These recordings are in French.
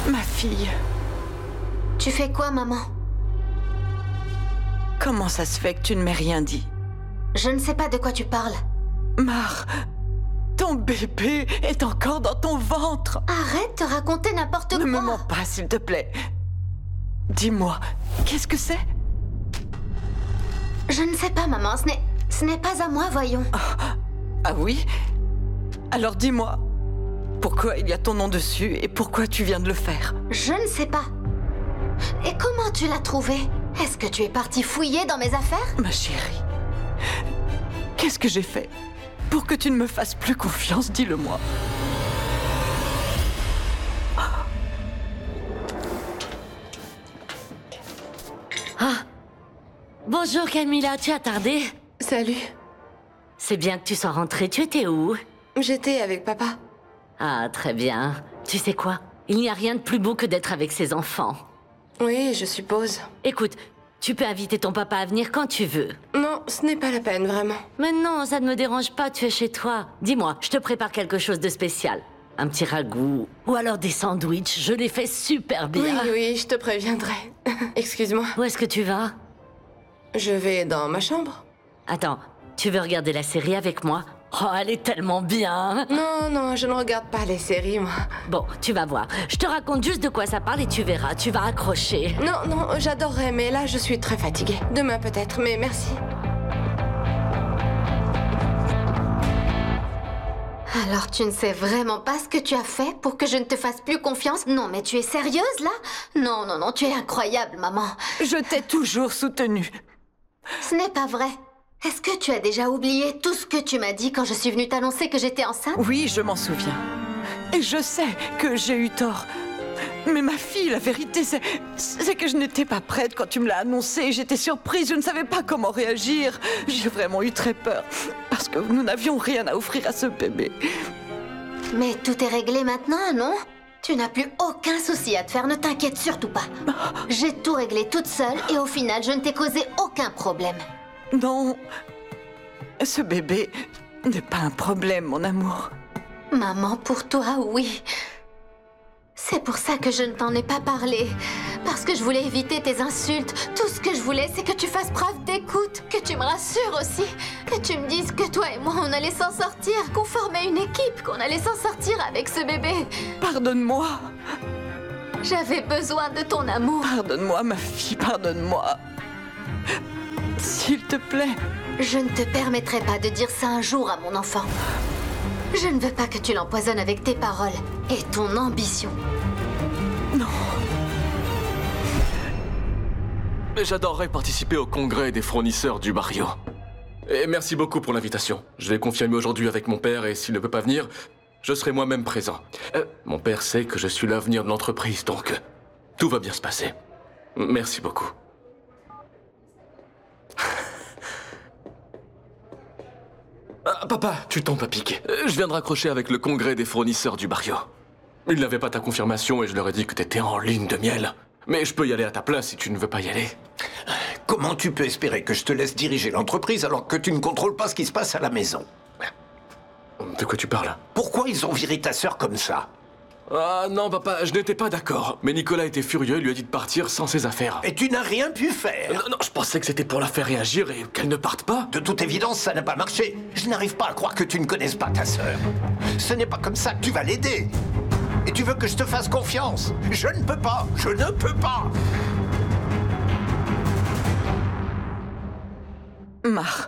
Ma fille. Tu fais quoi, maman? Comment ça se fait que tu ne m'aies rien dit? Je ne sais pas de quoi tu parles. Mar, ton bébé est encore dans ton ventre. Arrête de raconter n'importe quoi. Ne me mens pas, s'il te plaît. Dis-moi, qu'est-ce que c'est? Je ne sais pas, maman. Ce n'est pas à moi, voyons. Ah oui? Alors dis-moi, pourquoi il y a ton nom dessus et pourquoi tu viens de le faire? Je ne sais pas. Et comment tu l'as trouvé? Est-ce que tu es partie fouiller dans mes affaires? Ma chérie, qu'est-ce que j'ai fait pour que tu ne me fasses plus confiance? Dis-le-moi. Ah! Bonjour Camilla, tu as tardé? Salut. C'est bien que tu sois rentrée, tu étais où? J'étais avec papa. Ah, très bien. Tu sais quoi? Il n'y a rien de plus beau que d'être avec ses enfants. Oui, je suppose. Écoute, tu peux inviter ton papa à venir quand tu veux. Non, ce n'est pas la peine, vraiment. Mais non, ça ne me dérange pas, tu es chez toi. Dis-moi, je te prépare quelque chose de spécial. Un petit ragoût, ou alors des sandwichs, je les fais super bien. Oui, je te préviendrai. Excuse-moi. Où est-ce que tu vas? Je vais dans ma chambre. Attends, tu veux regarder la série avec moi? Oh, elle est tellement bien. Non, je ne regarde pas les séries, moi. Bon, tu vas voir. Je te raconte juste de quoi ça parle et tu verras, tu vas accrocher. Non, j'adorerais, mais là, je suis très fatiguée. Demain peut-être, mais merci. Alors tu ne sais vraiment pas ce que tu as fait pour que je ne te fasse plus confiance? Non, mais tu es sérieuse, là? Non, tu es incroyable, maman. Je t'ai toujours soutenue. Ce n'est pas vrai. Est-ce que tu as déjà oublié tout ce que tu m'as dit quand je suis venue t'annoncer que j'étais enceinte? Oui, je m'en souviens. Et je sais que j'ai eu tort. Mais ma fille, la vérité, c'est que je n'étais pas prête quand tu me l'as annoncé. J'étais surprise, je ne savais pas comment réagir. J'ai vraiment eu très peur. Parce que nous n'avions rien à offrir à ce bébé. Mais tout est réglé maintenant, non? Tu n'as plus aucun souci à te faire, ne t'inquiète surtout pas. J'ai tout réglé toute seule et au final, je ne t'ai causé aucun problème. Non, ce bébé n'est pas un problème, mon amour. Maman, pour toi, oui. C'est pour ça que je ne t'en ai pas parlé. Parce que je voulais éviter tes insultes. Tout ce que je voulais, c'est que tu fasses preuve d'écoute. Que tu me rassures aussi. Que tu me dises que toi et moi, on allait s'en sortir. Qu'on formait une équipe. Qu'on allait s'en sortir avec ce bébé. Pardonne-moi. J'avais besoin de ton amour. Pardonne-moi, ma fille, pardonne-moi. S'il te plaît. Je ne te permettrai pas de dire ça un jour à mon enfant. Je ne veux pas que tu l'empoisonnes avec tes paroles et ton ambition. Non. J'adorerais participer au congrès des fournisseurs du Barrio. Et merci beaucoup pour l'invitation. Je vais confirmer aujourd'hui avec mon père et s'il ne peut pas venir, je serai moi-même présent. Mon père sait que je suis l'avenir de l'entreprise, donc tout va bien se passer. Merci beaucoup. Ah, papa, tu tombes à pic. Je viens de raccrocher avec le congrès des fournisseurs du Barrio. Ils n'avaient pas ta confirmation et je leur ai dit que t'étais en ligne de miel. Mais je peux y aller à ta place si tu ne veux pas y aller. Comment tu peux espérer que je te laisse diriger l'entreprise alors que tu ne contrôles pas ce qui se passe à la maison? De quoi tu parles? Pourquoi ils ont viré ta sœur comme ça? Ah non, papa, je n'étais pas d'accord. Mais Nicolas était furieux, il lui a dit de partir sans ses affaires. Et tu n'as rien pu faire. Non, je pensais que c'était pour la faire réagir et qu'elle ne parte pas. De toute évidence, ça n'a pas marché. Je n'arrive pas à croire que tu ne connaisses pas ta sœur. Ce n'est pas comme ça que tu vas l'aider. Et tu veux que je te fasse confiance? Je ne peux pas. Je ne peux pas. Mar,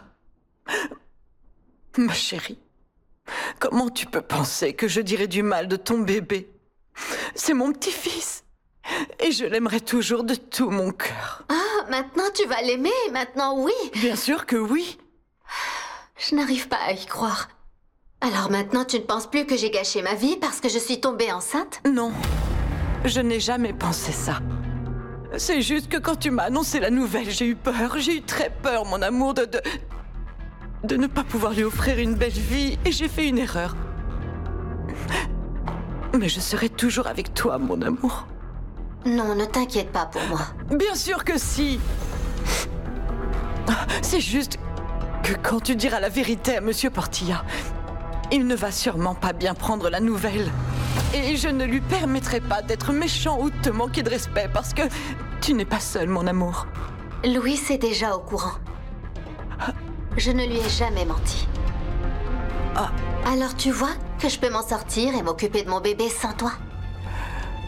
ma chérie, comment tu peux penser que je dirais du mal de ton bébé? C'est mon petit-fils. Et je l'aimerai toujours de tout mon cœur. Ah, maintenant tu vas l'aimer, maintenant oui. Bien sûr que oui. Je n'arrive pas à y croire. Alors maintenant tu ne penses plus que j'ai gâché ma vie parce que je suis tombée enceinte? Non, je n'ai jamais pensé ça. C'est juste que quand tu m'as annoncé la nouvelle, j'ai eu peur. J'ai eu très peur, mon amour, de ne pas pouvoir lui offrir une belle vie. Et j'ai fait une erreur. Mais je serai toujours avec toi, mon amour. Non, ne t'inquiète pas pour moi. Bien sûr que si. C'est juste que quand tu diras la vérité à Monsieur Portilla, il ne va sûrement pas bien prendre la nouvelle. Et je ne lui permettrai pas d'être méchant ou de te manquer de respect parce que tu n'es pas seul, mon amour. Louis est déjà au courant. Je ne lui ai jamais menti. Alors tu vois que je peux m'en sortir et m'occuper de mon bébé sans toi.